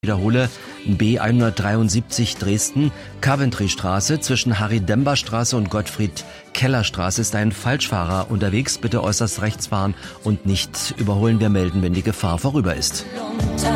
Wiederhole, B173 Dresden, Coventry-Straße zwischen Harry-Dember-Straße und Gottfried-Keller-Straße ist ein Falschfahrer unterwegs. Bitte äußerst rechts fahren und nicht überholen. Wir melden, wenn die Gefahr vorüber ist.